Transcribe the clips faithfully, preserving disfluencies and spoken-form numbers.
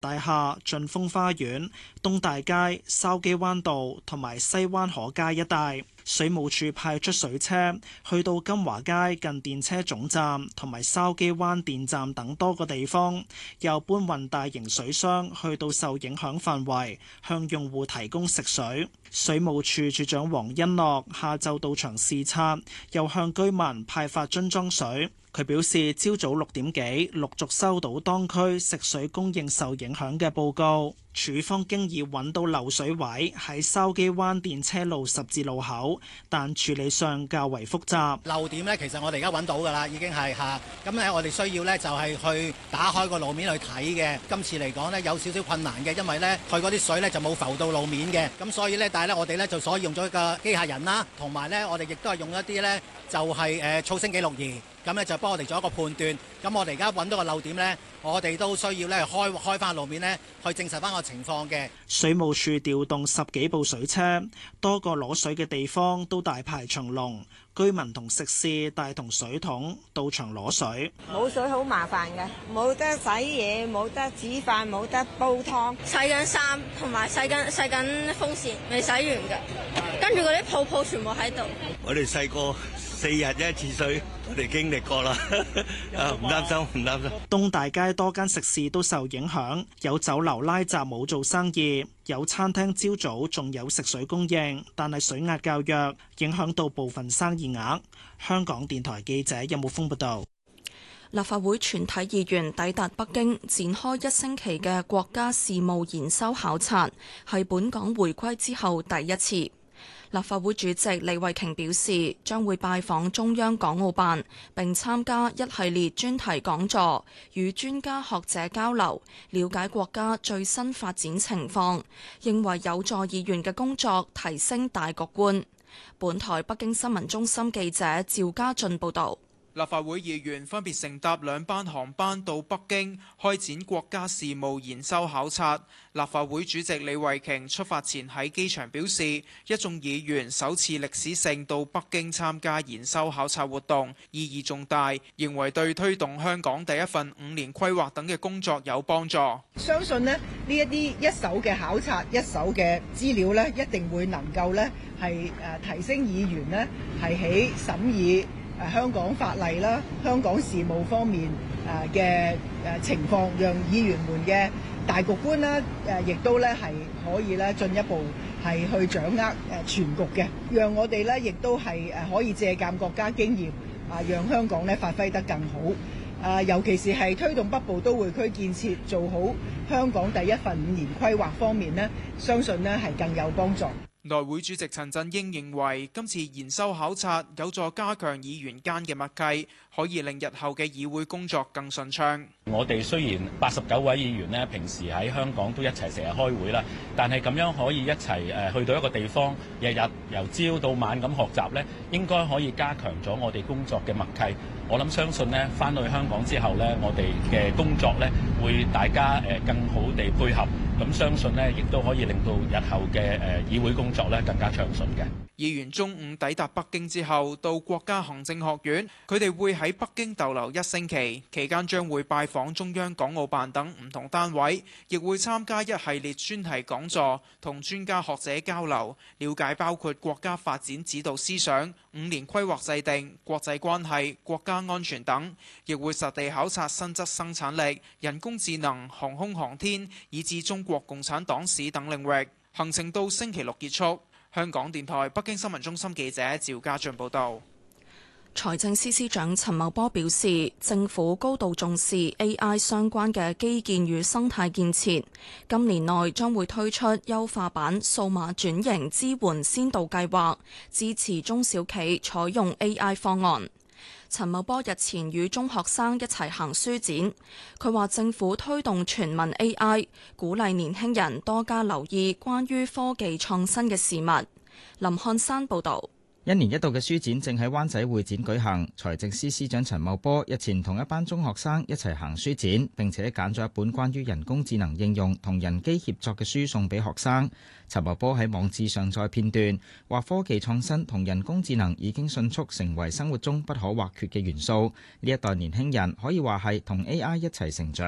大廈、駿豐花園、東大街、筲箕灣道同埋西灣河街一帶。水務署派出水車去到金華街近電車總站同埋筲箕灣電站等多個地方，又搬運大型水箱去到受影響範圍，向用戶提供食水。水務署署長黃欣樂下晝到場視察，又向居民派發樽裝水。佢表示，朝早六點幾陸續收到當區食水供應受影響嘅報告，署方經已揾到漏水位喺筲箕灣電車路十字路口，但處理上較為複雜。 漏點呢，其實我哋而家揾到㗎啦，已經係嚇。咁咧，我哋需要呢，就係去打開個路面去睇嘅。今次嚟講呢，有少少困難嘅，因為呢，佢嗰啲水呢就冇浮到路面嘅。咁所以呢，但係呢，我哋呢就所以用咗個機械人啦，同埋呢，我哋亦都係用一啲呢，就係誒噪聲記錄儀。咁咧就幫我哋做一個判斷。咁我哋而家揾到個漏點呢，我哋都需要咧開開翻路面呢，去證實翻個情況嘅。 水務署調動十幾部水車，多個攞水嘅地方都大排長龍，居民同食肆帶同水桶到場攞水。 冇水好麻煩嘅，冇得洗嘢，冇得煮飯，冇得煲湯， 洗緊衫同埋洗緊洗緊風扇未洗完㗎，跟住嗰啲泡泡全部喺度。 我哋細個四日一次水，我哋經歷過啦，啊唔擔心唔擔心。 東大街多間食肆都受影響，有酒樓拉閘冇做生意，有餐廳朝早仲有食水供應，但係水壓較弱，影響到部分生意額。香港電台記者任木峰報道。 立法會全體議員抵達北京，展開一星期嘅國家事務研修考察，係本港回歸之後第一次。立法會主席李慧瓊表示，將會拜訪中央港澳辦，並參加一系列專題講座，與專家學者交流，了解國家最新發展情況，認為有助議員嘅工作提升大局觀。本台北京新聞中心記者趙家俊報道。 立法會議員分別乘搭兩班航班到北京開展國家事務研修考察。立法會主席李慧瓊出發前喺機場表示，一眾議員首次歷史性到北京參加研修考察活動，意義重大，認為對推動香港第一份五年規劃等嘅工作有幫助。 相信呢呢一啲一手嘅考察、一手嘅資料呢，一定會能夠呢係誒提升議員呢係喺審議誒香港法例啦、香港事務方面誒嘅誒情況，讓議員們嘅大局觀啦誒，亦都咧係可以咧進一步係去掌握誒全局嘅，讓我哋咧亦都係誒可以借鑑國家經驗啊，讓香港咧發揮得更好啊，尤其是係推動北部都會區建設，做好香港第一份五年規劃方面呢，相信呢係更有幫助。 內會主席陳振英認為，今次研修考察有助加強議員間嘅默契，可以令日後嘅議會工作更順暢。 我哋雖然八十九位議員呢，平時喺香港都一齊成日開會啦，但係咁樣可以一齊誒去到一個地方，日日由朝到晚咁學習呢，應該可以加強咗我哋工作嘅默契。我諗相信呢，返到去香港之後呢，我哋嘅工作呢會大家誒更好地配合，咁相信呢亦都可以令到日後嘅誒議會工作呢更加暢順嘅。 議員中午抵達北京之後，到國家行政學院，佢哋會喺北京逗留一星期，期間將會拜訪中央港澳辦等唔同單位，亦會參加一系列專題講座，同專家學者交流，了解包括國家發展指導思想、五年規劃制定、國際關係、國家安全等，亦會實地考察新質生產力、人工智能、航空航天，以至中國共產黨史等領域。行程到星期六結束。香港電台北京新聞中心記者趙家俊報道。 財政司司長陳茂波表示，政府高度重視 A I 相關嘅基建與生態建設，今年內將會推出優化版數碼轉型支援先導計劃，支持中小企採用 A I 方案。陳茂波日前與中學生一齊行書展，佢話政府推動全民 A I， 鼓勵年輕人多加留意關於科技創新嘅事物。林漢山報導。 一年一度嘅書展正喺灣仔會展舉行，財政司司長陳茂波日前同一班中學生一齊行書展，並且揀咗一本關於人工智能應用同人機協作嘅書送俾學生。陳茂波喺網誌上載片段，話科技創新同人工智能已經迅速成為生活中不可或缺嘅元素，呢一代年輕人可以話係同 A I 一齊成長。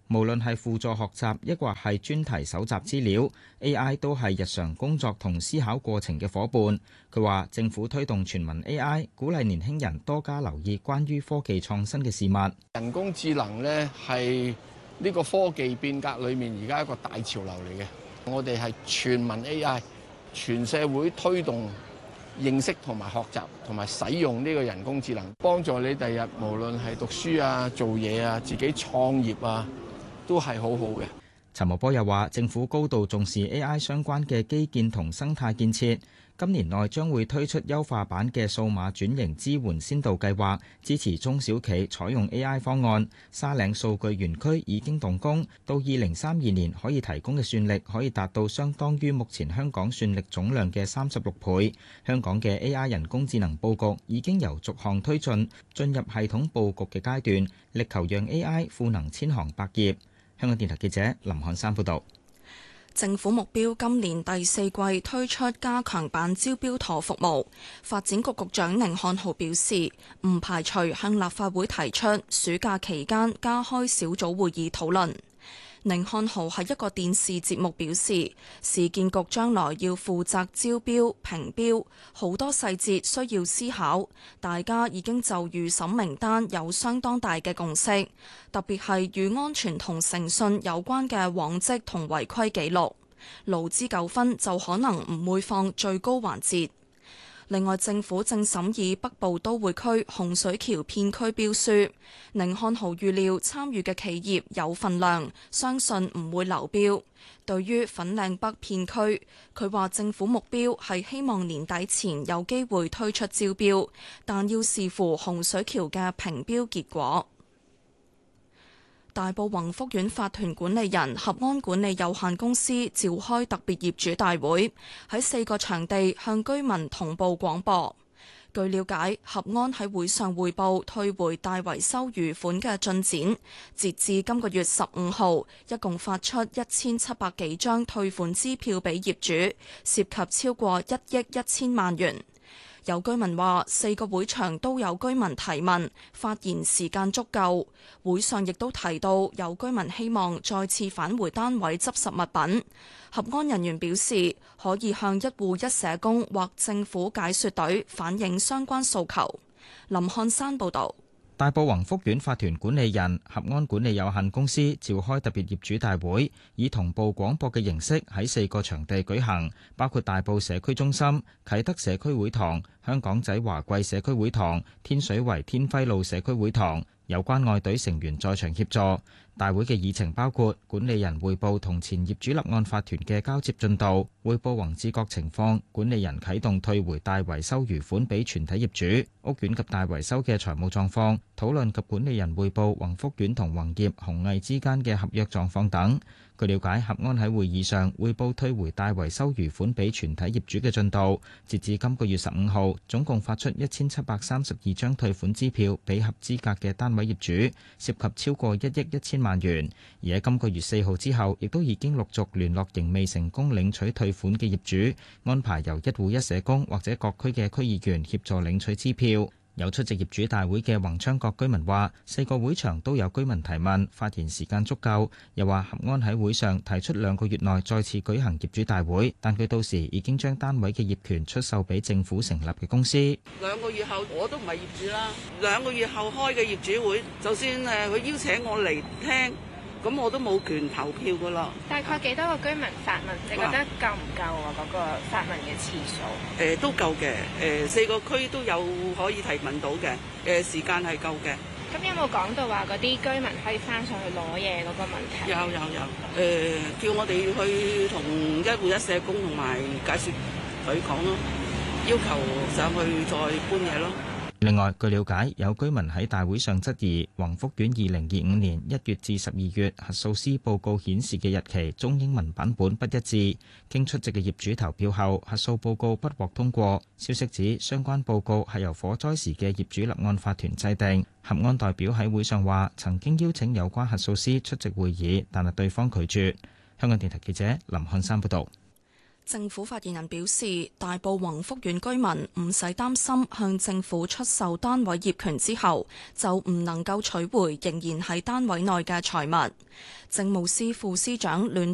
無論係輔助學習，抑或係專題搜集資料 ，A I 都係日常工作同思考過程嘅夥伴。佢話政府推動全民 A I， 鼓勵年輕人多加留意關於科技創新嘅事物。 人工智能呢係呢個科技變革裏面而家一個大潮流嚟嘅。我哋係全民 A I， 全社會推動認識同埋學習同埋使用呢個人工智能，幫助你第日無論係讀書啊、做嘢啊、自己創業啊，都係好好嘅。 陳茂波又話，政府高度重視 A I 相關嘅基建同生態建設，今年內將會推出優化版嘅數碼轉型支援先導計劃，支持中小企採用 A I 方案。沙嶺數據園區已經動工，到二零三二年可以提供嘅算力可以達到相當於目前香港算力總量嘅三十六倍。香港嘅 A I 人工智能佈局已經由逐項推進，進入系統佈局嘅階段，力求讓 A I 賦能千行百業。香港電台記者林漢山報道。 政府目標今年第四季推出加強版招標妥服務。發展局局長寧漢豪表示，唔排除向立法會提出暑假期間加開小組會議討論。寧漢豪喺一個電視節目表示，市建局將來要負責招標、評標，好多細節需要思考。大家已經就預審名單有相當大嘅共識，特別係與安全同誠信有關嘅往績同違規記錄。勞資糾紛就可能唔會放最高環節。另外，政府正審議北部都會區洪水橋片區標書。寧漢豪預料參與嘅企業有份量，相信唔會流標。對於粉嶺北片區，佢話政府目標係希望年底前有機會推出招標，但要視乎洪水橋嘅評標結果。大埔宏福苑法團管理人合安管理有限公司召開特別業主大會，喺四個場地向居民同步廣播。據了解，合安喺會上匯報退回大維修餘款嘅進展，截至今個月十五號，一共發出一千七百幾張退款支票俾業主，涉及超過一億一千萬元。有居民話，四個會場都有居民提問，發言時間足夠。會上亦都提到，有居民希望再次返回單位執拾物品。合安人員表示，可以向一戶一社工或政府解說隊反映相關訴求。林漢山報導。 大埔宏福苑法團管理人合安管理有限公司召開特別業主大會，以同步廣播嘅形式喺四個場地舉行，包括大埔社區中心、啟德社區會堂、香港仔華貴社區會堂、天水圍天輝路社區會堂。有關愛隊成員在場協助。大會嘅議程包括管理人匯報同前業主立案法團嘅交接進度，匯報宏志閣情況，管理人啟動退回大維修餘款俾全體業主，屋苑及大維修嘅財務狀況，討論及管理人匯報宏福苑同宏業、宏毅之間嘅合約狀況等。據了解，合安喺會議上匯報退回大維修餘款俾全體業主嘅進度，截至今個月十五號，總共發出一千七百三十二張退款支票俾合資格嘅單位業主，涉及超過一億一千萬元。而喺今個月四號之後，亦都已經陸續聯絡仍未成功領取退款嘅業主，安排由一戶一社工或者各區嘅區議員協助領取支票。有出席業主大會嘅宏昌閣居民話，四個會場都有居民提問，發言時間足夠。又話合安喺會上提出兩個月內再次舉行業主大會，但佢到時已經將單位嘅業權出售俾政府成立嘅公司。 兩個月後我都唔係業主啦，兩個月後開嘅業主會，就算誒佢邀請我嚟聽，咁我都冇權投票噶啦。 大概幾多個居民發問？你覺得夠唔夠啊？嗰個發問嘅次數？ 誒、呃、都夠嘅，誒、呃、四個區都有可以提問到嘅，誒、呃、時間係夠嘅。 咁有冇講到話嗰啲居民可以翻上去攞嘢嗰個問題？ 有有有，誒、呃、叫我哋去同一戶一社工同埋解説隊講咯，要求上去再搬嘢咯。 另外，據了解，有居民喺大會上質疑宏福苑二零二五年一月至十二月核數師報告顯示嘅日期中英文版本不一致，經出席嘅業主投票後，核數報告不獲通過。消息指相關報告係由火災時嘅業主立案法團制定。合安代表喺會上話，曾經邀請有關核數師出席會議，但係對方拒絕。香港電台記者林漢山報導。 政府發言人表示，大埔宏福苑居民唔使擔心向政府出售單位業權之後就唔能夠取回仍然喺單位內嘅財物。政務司副司長聯